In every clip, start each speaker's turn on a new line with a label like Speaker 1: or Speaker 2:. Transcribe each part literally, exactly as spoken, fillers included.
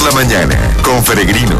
Speaker 1: la mañana con Peregrino.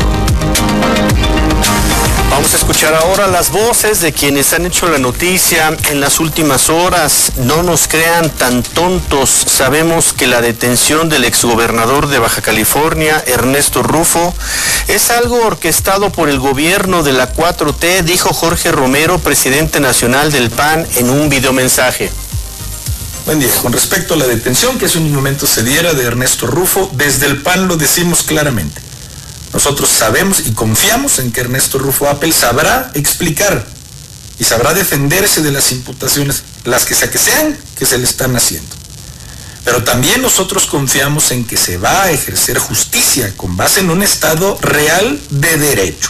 Speaker 2: Vamos a escuchar ahora las voces de quienes han hecho la noticia en las últimas horas. No nos crean tan tontos. Sabemos que la detención del exgobernador de Baja California, Ernesto Rufo, es algo orquestado por el gobierno de la cuatro T, dijo Jorge Romero, presidente nacional del P A N, en un videomensaje.
Speaker 3: Buen día. Con respecto a la detención que hace un momento se diera de Ernesto Rufo, desde el P A N lo decimos claramente. Nosotros sabemos y confiamos en que Ernesto Rufo Appel sabrá explicar y sabrá defenderse de las imputaciones, las que sea que sean, que se le están haciendo. Pero también nosotros confiamos en que se va a ejercer justicia con base en un Estado real de derecho.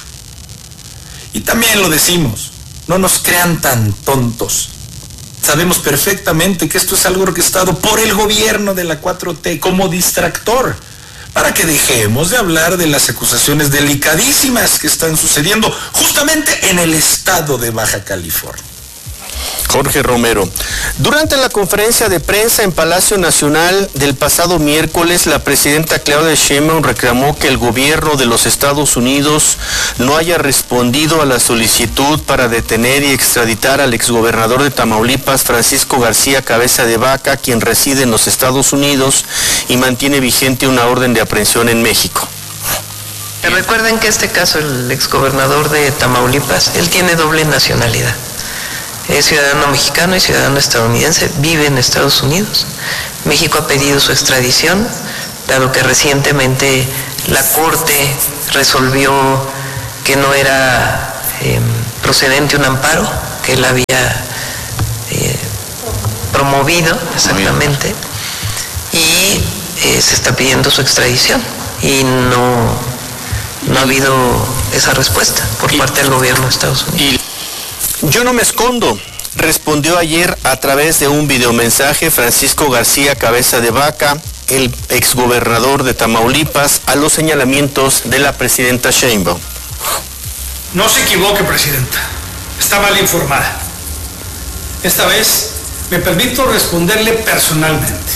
Speaker 3: Y también lo decimos, no nos crean tan tontos. Sabemos perfectamente que esto es algo orquestado por el gobierno de la cuatro T como distractor, para que dejemos de hablar de las acusaciones delicadísimas que están sucediendo justamente en el estado de Baja California.
Speaker 2: Jorge Romero. Durante la conferencia de prensa en Palacio Nacional del pasado miércoles, la presidenta Claudia Sheinbaum reclamó que el gobierno de los Estados Unidos no haya respondido a la solicitud para detener y extraditar al exgobernador de Tamaulipas, Francisco García Cabeza de Vaca, quien reside en los Estados Unidos y mantiene vigente una orden de aprehensión en México.
Speaker 4: Recuerden que este caso, el exgobernador de Tamaulipas, él tiene doble nacionalidad. Es ciudadano mexicano y ciudadano estadounidense, vive en Estados Unidos. México ha pedido su extradición, dado que recientemente la Corte resolvió que no era eh, procedente un amparo que él había eh, promovido, exactamente, y eh, se está pidiendo su extradición. Y no, no ha habido esa respuesta por parte del gobierno de Estados Unidos.
Speaker 2: Yo no me escondo, respondió ayer a través de un videomensaje Francisco García Cabeza de Vaca, el exgobernador de Tamaulipas, a los señalamientos de la presidenta Sheinbaum.
Speaker 5: No se equivoque, presidenta. Está mal informada. Esta vez me permito responderle personalmente.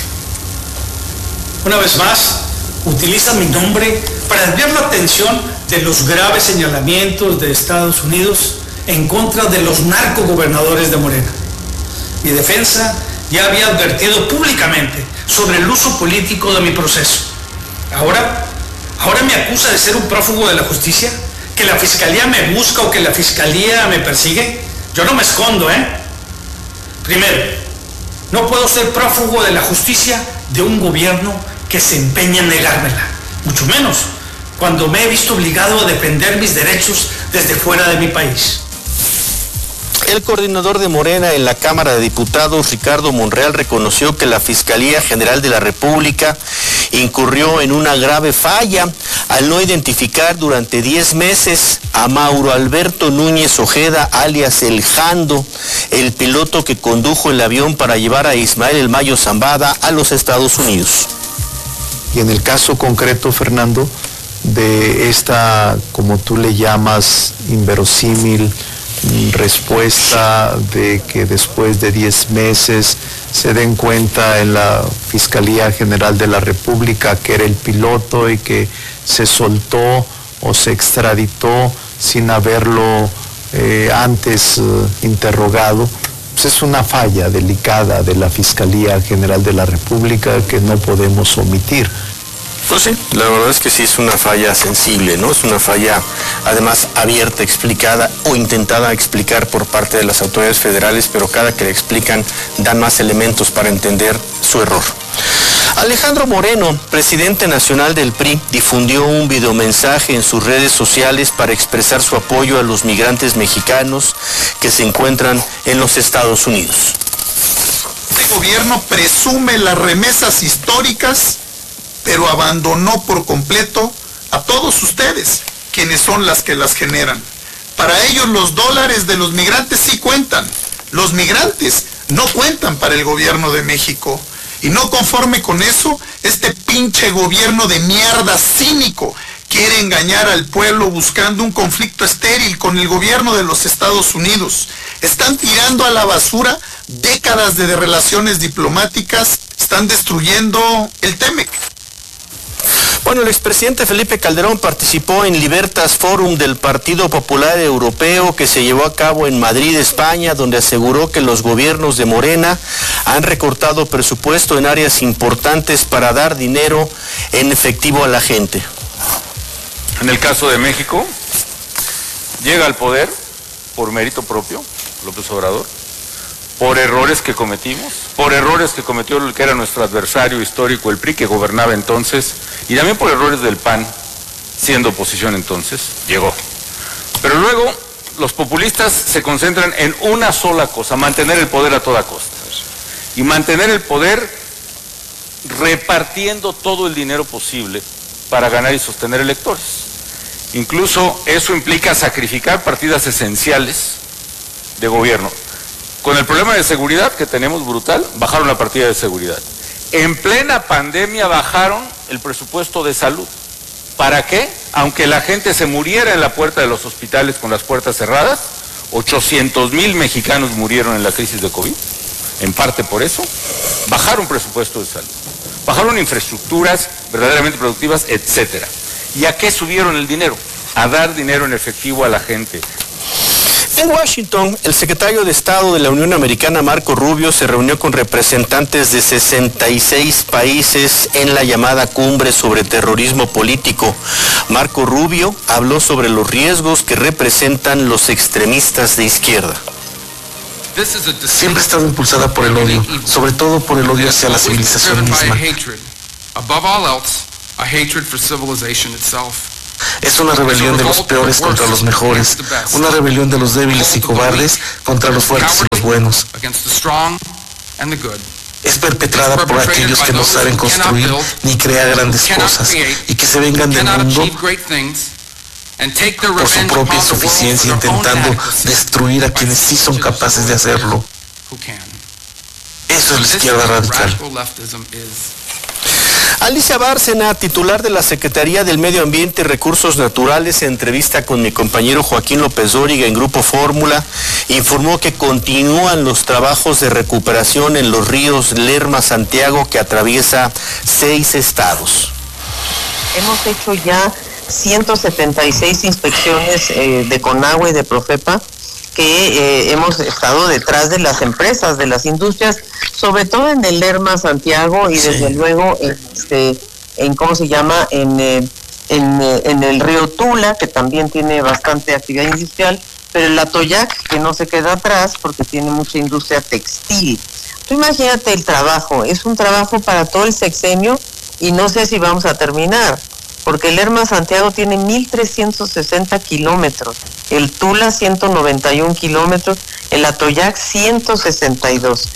Speaker 5: Una vez más, utiliza mi nombre para desviar la atención de los graves señalamientos de Estados Unidos en contra de los narcogobernadores de Morena. Mi defensa ya había advertido públicamente sobre el uso político de mi proceso. Ahora, ahora me acusa de ser un prófugo de la justicia, que la fiscalía me busca o que la fiscalía me persigue. Yo no me escondo, ¿eh? Primero, no puedo ser prófugo de la justicia de un gobierno que se empeña en negármela, mucho menos cuando me he visto obligado a defender mis derechos desde fuera de mi país.
Speaker 2: El coordinador de Morena en la Cámara de Diputados, Ricardo Monreal, reconoció que la Fiscalía General de la República incurrió en una grave falla al no identificar durante diez meses a Mauro Alberto Núñez Ojeda, alias El Jando, el piloto que condujo el avión para llevar a Ismael El Mayo Zambada a los Estados Unidos.
Speaker 6: Y en el caso concreto, Fernando, de esta, como tú le llamas, inverosímil respuesta de que después de diez meses se den cuenta en la Fiscalía General de la República que era el piloto y que se soltó o se extraditó sin haberlo eh, antes eh, interrogado, pues es una falla delicada de la Fiscalía General de la República que no podemos omitir.
Speaker 2: Pues sí, la verdad es que sí es una falla sensible, ¿no? Es una falla, además, abierta, explicada o intentada explicar por parte de las autoridades federales, pero cada que le explican dan más elementos para entender su error. Alejandro Moreno, presidente nacional del P R I, difundió un videomensaje en sus redes sociales para expresar su apoyo a los migrantes mexicanos que se encuentran en los Estados Unidos.
Speaker 7: Este gobierno presume las remesas históricas, pero abandonó por completo a todos ustedes, quienes son las que las generan. Para ellos los dólares de los migrantes sí cuentan. Los migrantes no cuentan para el gobierno de México. Y no conforme con eso, este pinche gobierno de mierda cínico quiere engañar al pueblo buscando un conflicto estéril con el gobierno de los Estados Unidos. Están tirando a la basura décadas de relaciones diplomáticas, están destruyendo el T E M E C.
Speaker 2: Bueno, el expresidente Felipe Calderón participó en Libertas Forum del Partido Popular Europeo que se llevó a cabo en Madrid, España, donde aseguró que los gobiernos de Morena han recortado presupuesto en áreas importantes para dar dinero en efectivo a la gente.
Speaker 8: En el caso de México, llega al poder por mérito propio, López Obrador, por errores que cometimos, por errores que cometió el que era nuestro adversario histórico, el P R I, que gobernaba entonces, y también por errores del P A N, siendo oposición entonces, llegó. Pero luego los populistas se concentran en una sola cosa, mantener el poder a toda costa. Y mantener el poder repartiendo todo el dinero posible para ganar y sostener electores. Incluso eso implica sacrificar partidas esenciales de gobierno. Con el problema de seguridad que tenemos brutal, bajaron la partida de seguridad. En plena pandemia bajaron el presupuesto de salud. ¿Para qué? Aunque la gente se muriera en la puerta de los hospitales con las puertas cerradas, ochocientos mil mexicanos murieron en la crisis de COVID, en parte por eso, bajaron presupuesto de salud, bajaron infraestructuras verdaderamente productivas, etcétera. ¿Y a qué subieron el dinero? A dar dinero en efectivo a la gente.
Speaker 2: En Washington, el secretario de Estado de la Unión Americana, Marco Rubio, se reunió con representantes de sesenta y seis países en la llamada Cumbre sobre Terrorismo Político. Marco Rubio habló sobre los riesgos que representan los extremistas de izquierda.
Speaker 9: Siempre ha estado impulsada por el odio, sobre todo por el odio hacia la civilización misma. Es una rebelión de los peores contra los mejores, una rebelión de los débiles y cobardes contra los fuertes y los buenos. Es perpetrada por aquellos que no saben construir ni crear grandes cosas y que se vengan del mundo por su propia insuficiencia, intentando destruir a quienes sí son capaces de hacerlo. Eso es la izquierda radical.
Speaker 2: Alicia Bárcena, titular de la Secretaría del Medio Ambiente y Recursos Naturales, en entrevista con mi compañero Joaquín López Dóriga en Grupo Fórmula, informó que continúan los trabajos de recuperación en los ríos Lerma-Santiago, que atraviesa seis estados.
Speaker 4: Hemos hecho ya ciento setenta y seis inspecciones eh, de Conagua y de Profepa, que eh, hemos estado detrás de las empresas, de las industrias, sobre todo en el Lerma Santiago y sí. Desde luego este, en, ¿cómo se llama?, en, eh, en, eh, en el río Tula, que también tiene bastante actividad industrial, pero el Atoyac, que no se queda atrás porque tiene mucha industria textil. Tú imagínate el trabajo, es un trabajo para todo el sexenio y no sé si vamos a terminar, porque el Lerma Santiago tiene mil trescientos sesenta kilómetros, el Tula ciento noventa y un kilómetros, el Atoyac ciento sesenta y dos.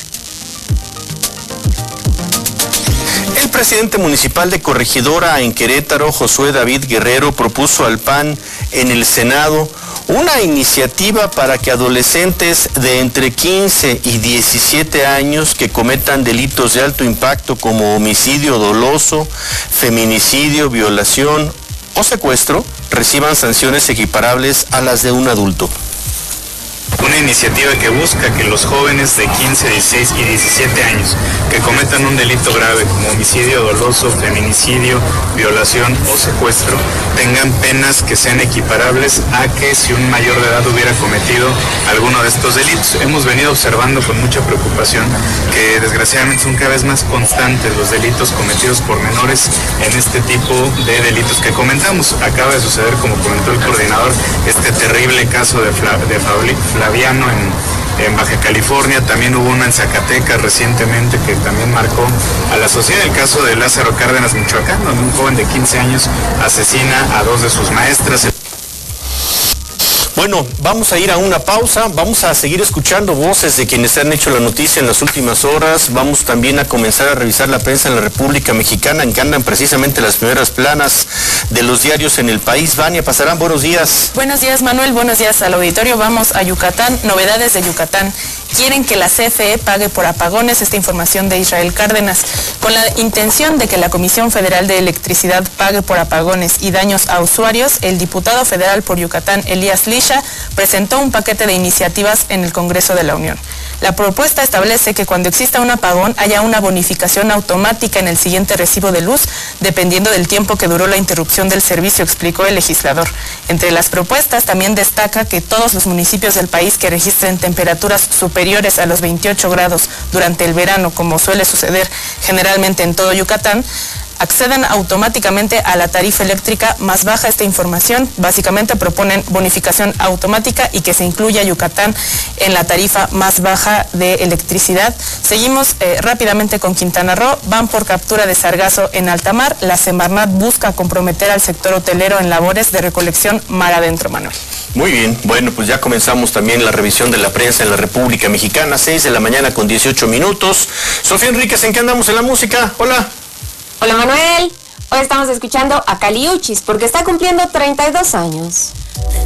Speaker 2: El presidente municipal de Corregidora en Querétaro, Josué David Guerrero, propuso al P A N en el Senado una iniciativa para que adolescentes de entre quince y diecisiete años que cometan delitos de alto impacto como homicidio doloso, feminicidio, violación o secuestro reciban sanciones equiparables a las de un adulto.
Speaker 10: Una iniciativa que busca que los jóvenes de quince, dieciséis y diecisiete años que cometan un delito grave como homicidio doloso, feminicidio, violación o secuestro tengan penas que sean equiparables a que si un mayor de edad hubiera cometido alguno de estos delitos. Hemos venido observando con mucha preocupación que desgraciadamente son cada vez más constantes los delitos cometidos por menores en este tipo de delitos que comentamos. Acaba de suceder, como comentó el coordinador, este terrible caso de, Fla, de Fabli, Flaviano en, en Baja California. También hubo una en Zacatecas recientemente que también marcó a la sociedad, el caso de Lázaro Cárdenas, Michoacán, donde un joven de quince años asesina a dos de sus maestras.
Speaker 2: Bueno, vamos a ir a una pausa, vamos a seguir escuchando voces de quienes han hecho la noticia en las últimas horas, vamos también a comenzar a revisar la prensa en la República Mexicana, en que andan precisamente las primeras planas de los diarios en el país. Vania Pasarán, buenos días.
Speaker 11: Buenos días, Manuel, buenos días al auditorio. Vamos a Yucatán, novedades de Yucatán. Quieren que la C F E pague por apagones, esta información de Israel Cárdenas. Con la intención de que la Comisión Federal de Electricidad pague por apagones y daños a usuarios, el diputado federal por Yucatán, Elías Lisha, presentó un paquete de iniciativas en el Congreso de la Unión. La propuesta establece que cuando exista un apagón haya una bonificación automática en el siguiente recibo de luz, dependiendo del tiempo que duró la interrupción del servicio, explicó el legislador. Entre las propuestas también destaca que todos los municipios del país que registren temperaturas superiores a los veintiocho grados durante el verano, como suele suceder generalmente en todo Yucatán, accedan automáticamente a la tarifa eléctrica más baja. Esta información básicamente proponen bonificación automática y que se incluya Yucatán en la tarifa más baja de electricidad. Seguimos eh, rápidamente con Quintana Roo. Van por captura de sargazo en alta mar. La Semarnat busca comprometer al sector hotelero en labores de recolección mar adentro, Manuel.
Speaker 2: Muy bien, bueno, pues ya comenzamos también la revisión de la prensa en la República Mexicana, seis de la mañana con dieciocho minutos. Sofía Enríquez, ¿en qué andamos en la música? Hola.
Speaker 12: Hola Manuel, hoy estamos escuchando a Caliuchis porque está cumpliendo treinta y dos años.